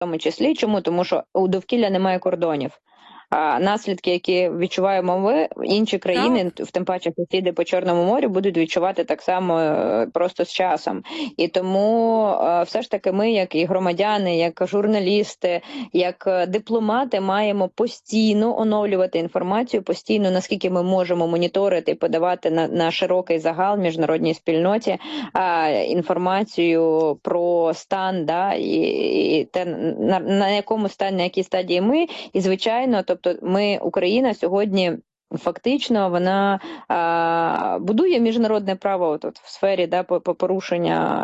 тому числі. Чому? Тому що у довкілля немає кордонів. А наслідки, які відчуваємо ми, інші країни, Так. тим паче сусіди по Чорному морю, будуть відчувати так само просто з часом. І тому все ж таки ми, як і громадяни, як журналісти, як дипломати, маємо постійно оновлювати інформацію, постійно, наскільки ми можемо моніторити і подавати на широкий загал міжнародній спільноті інформацію про стан, да, і те, на якому стані, на якій стадії ми, і звичайно, тобто ми, Україна сьогодні фактично вона будує міжнародне право тут в сфері, да, по порушення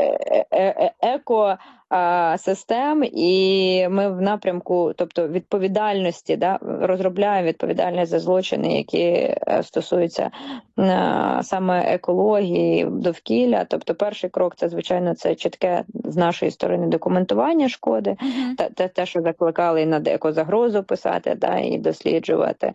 систем, і ми в напрямку, тобто відповідальності, да, розробляємо відповідальність за злочини, які стосуються саме екології, довкілля. Тобто перший крок, це, звичайно, це чітке з нашої сторони документування шкоди, те, що закликали на екозагрозу писати, да, і досліджувати.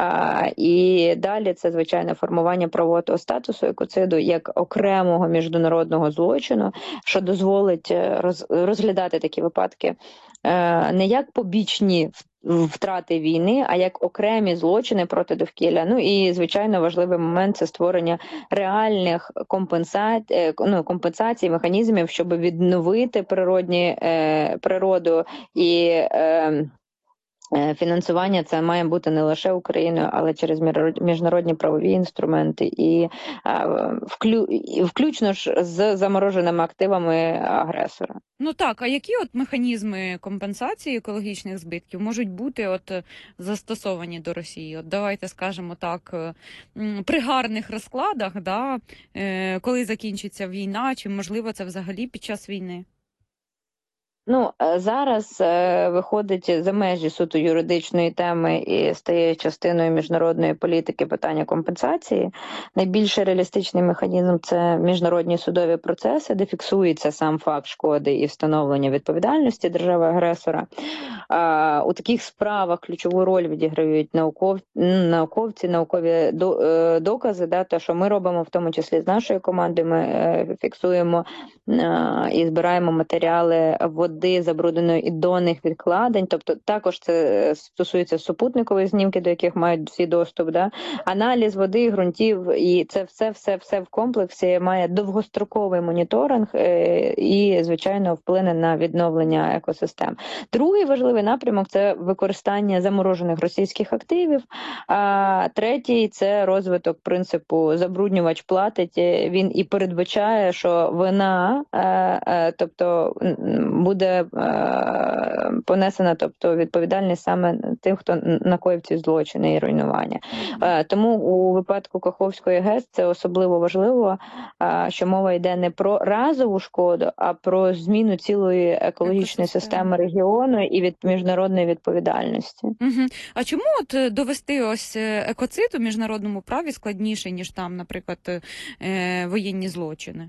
І далі це, звичайно, формування правового статусу екоциду як окремого міжнародного злочину, що дозволить розглядати такі випадки не як побічні втрати війни, а як окремі злочини проти довкілля. Ну і, звичайно, важливий момент – це створення реальних компенсацій, механізмів, щоб відновити природу і фінансування це має бути не лише Україною, але через міжнародні правові інструменти і включно ж з замороженими активами агресора. Ну так, а які от механізми компенсації екологічних збитків можуть бути от застосовані до Росії? От давайте скажемо так, при гарних розкладах, да, коли закінчиться війна, чи можливо це взагалі під час війни? Ну, зараз виходить за межі суто юридичної теми і стає частиною міжнародної політики питання компенсації. Найбільш реалістичний механізм – це міжнародні судові процеси, де фіксується сам факт шкоди і встановлення відповідальності держави-агресора. У таких справах ключову роль відіграють науковці, наукові докази, да, те, що ми робимо, в тому числі з нашою командою, ми фіксуємо і збираємо матеріали води забрудненої і донних відкладень, тобто також це стосується супутникової знімки, до яких мають всі доступ, да? Аналіз води, ґрунтів, і це все в комплексі має довгостроковий моніторинг і, звичайно, вплине на відновлення екосистем. Другий важливий напрямок – це використання заморожених російських активів, а третій – це розвиток принципу «забруднювач платить». Він і передбачає, що вина, тобто буде понесена, тобто відповідальність саме тим, хто накоїв ці злочини і руйнування. Тому у випадку Каховської ГЕС це особливо важливо, що мова йде не про разову шкоду, а про зміну цілої екологічної системи регіону і від міжнародної відповідальності. А чому от довести ось екоцид у міжнародному праві складніше, ніж там, наприклад, воєнні злочини?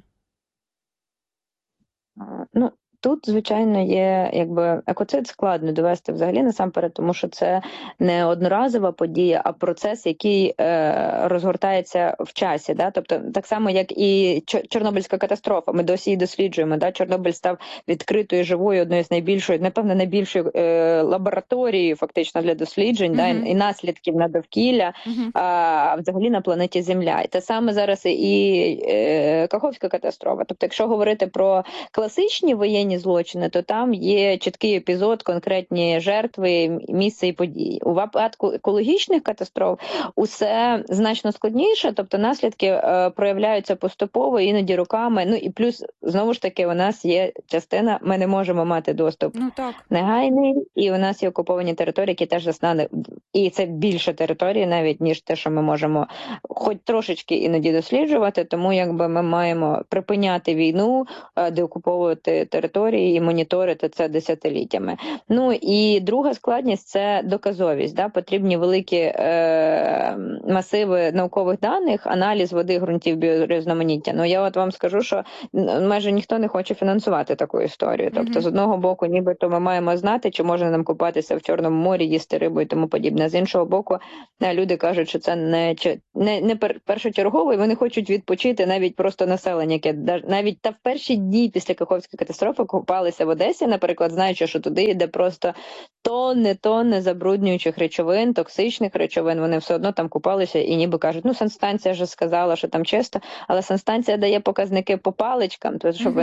Ну, тут, звичайно, є, якби, екоцид складно довести взагалі насамперед, тому що це не одноразова подія, а процес, який розгортається в часі. Да? Тобто так само, як і Чорнобильська катастрофа, ми досі її досліджуємо. Да? Чорнобиль став відкритою, живою, одною з найбільшої, напевно, найбільшою лабораторією фактично для досліджень, да? І наслідків на довкілля, взагалі на планеті Земля. І те саме зараз і Каховська катастрофа. Тобто, якщо говорити про класичні воєнні злочини, то там є чіткий епізод, конкретні жертви, місце і події. У випадку екологічних катастроф усе значно складніше, тобто наслідки проявляються поступово, іноді роками. Ну і плюс, знову ж таки, у нас є частина, ми не можемо мати доступ негайний, і у нас є окуповані території, які теж заснали, і це більше території навіть, ніж те, що ми можемо хоч трошечки іноді досліджувати, тому якби ми маємо припиняти війну, деокуповувати території і моніторити це десятиліттями. Ну і друга складність – це доказовість. Да? Потрібні великі масиви наукових даних, аналіз води, ґрунтів, біорізноманіття. Ну я от вам скажу, що майже ніхто не хоче фінансувати таку історію. Тобто, з одного боку, нібито ми маємо знати, чи можна нам купатися в Чорному морі, їсти рибу і тому подібне. З іншого боку, люди кажуть, що це не першочергово, і вони хочуть відпочити навіть просто населення, яке навіть в перші дні після Каховської катастрофи купалися в Одесі, наприклад, знаючи, що туди йде просто тонни забруднюючих речовин, токсичних речовин, вони все одно там купалися і ніби кажуть, ну, санстанція вже сказала, що там чисто, але санстанція дає показники по паличкам, тобто, щоб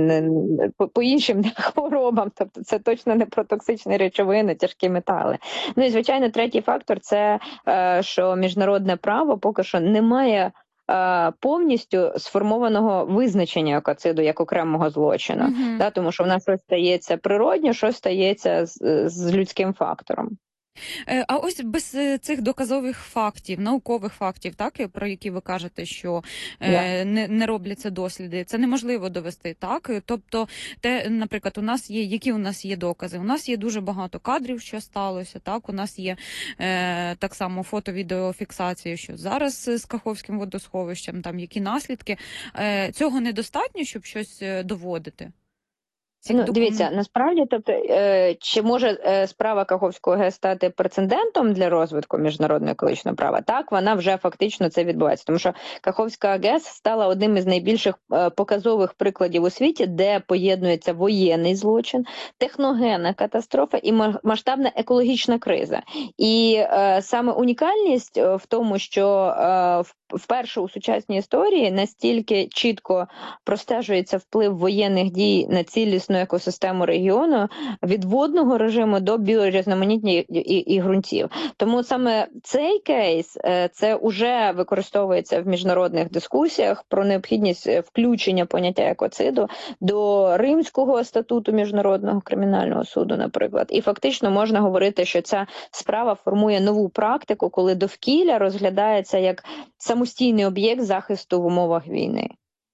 по іншим хворобам, тобто це точно не про токсичні речовини, тяжкі метали. Ну і, звичайно, третій фактор – це, що міжнародне право поки що не має повністю сформованого визначення екоциду як окремого злочину, да, тому що в нас щось стається природньо, щось стається з людським фактором. А ось без цих доказових фактів, наукових фактів, так, про які ви кажете, що не робляться досліди, це неможливо довести, так? Тобто, наприклад, які у нас є докази? У нас є дуже багато кадрів, що сталося, так? У нас є так само фото-відеофіксація, що зараз з Каховським водосховищем, там які наслідки. Цього недостатньо, щоб щось доводити? Ну, дивіться, насправді, тобто, чи може справа Каховського ГЕС стати прецедентом для розвитку міжнародного екологічного права? Так, вона вже фактично це відбувається, тому що Каховська ГЕС стала одним із найбільших показових прикладів у світі, де поєднується воєнний злочин, техногенна катастрофа і масштабна екологічна криза. І саме унікальність в тому, що вперше у сучасній історії настільки чітко простежується вплив воєнних дій на цілісну екосистему регіону від водного режиму до біорізноманіття і ґрунтів. Тому саме цей кейс, це вже використовується в міжнародних дискусіях про необхідність включення поняття екоциду до Римського статуту Міжнародного кримінального суду, наприклад. І фактично можна говорити, що ця справа формує нову практику, коли довкілля розглядається як самостійний об'єкт захисту в умовах війни.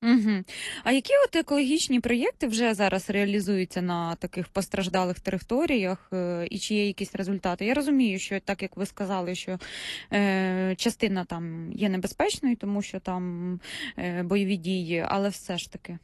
А які от екологічні проєкти вже зараз реалізуються на таких постраждалих територіях, і чи є якісь результати? Я розумію, що так як ви сказали, що частина там є небезпечною, тому що там бойові дії, але все ж таки.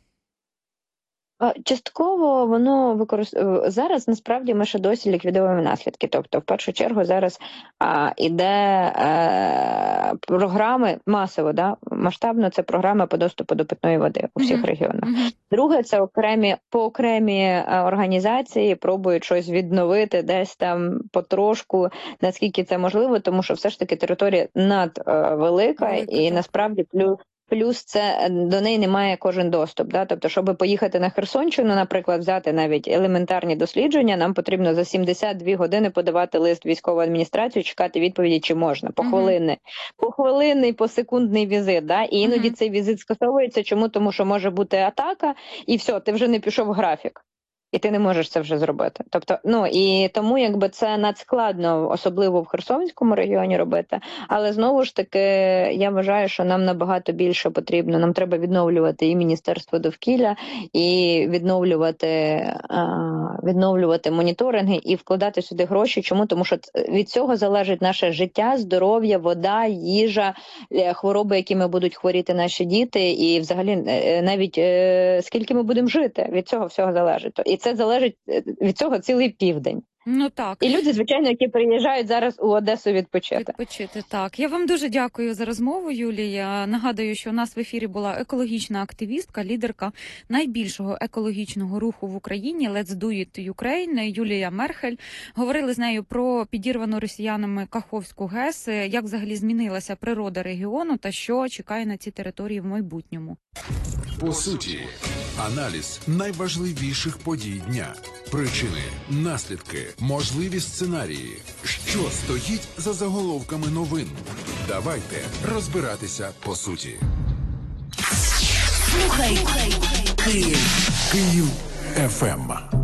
Частково воно зараз, насправді, ми ще досі ліквідуємо наслідки. Тобто, в першу чергу, зараз іде програми масово, масштабно це програма по доступу до питної води у всіх регіонах. Друге, це окремі організації пробують щось відновити десь там потрошку, наскільки це можливо, тому що все ж таки територія надвелика і насправді Плюс це до неї немає кожен доступ. Тобто, щоб поїхати на Херсонщину, наприклад, взяти навіть елементарні дослідження, нам потрібно за 72 години подавати лист в військову адміністрацію, чекати відповіді, чи можна. Похвилинний, посекундний візит. І іноді цей візит скасовується. Чому? Тому що може бути атака, і все, ти вже не пішов в графік. І ти не можеш це вже зробити. Тобто, і тому якби це надскладно, особливо в Херсонському регіоні робити. Але знову ж таки, я вважаю, що нам набагато більше потрібно. Нам треба відновлювати і Міністерство довкілля, і відновлювати моніторинги, і вкладати сюди гроші. Чому? Тому що від цього залежить наше життя, здоров'я, вода, їжа, хвороби, якими будуть хворіти наші діти, і взагалі навіть скільки ми будемо жити, від цього всього залежить. І це залежить від цього цілий південь. Ну так. І люди, звичайно, які приїжджають зараз у Одесу відпочити. Так. Я вам дуже дякую за розмову, Юлія. Нагадую, що у нас в ефірі була екологічна активістка, лідерка найбільшого екологічного руху в Україні Let's Do It Ukraine Юлія Мерхель. Говорили з нею про підірвану росіянами Каховську ГЕС, як взагалі змінилася природа регіону та що чекає на ці території в майбутньому. По суті, аналіз найважливіших подій дня. Причини, наслідки, можливі сценарії. Що стоїть за заголовками новин? Давайте розбиратися по суті. Слухай Київ. Київ ФМ.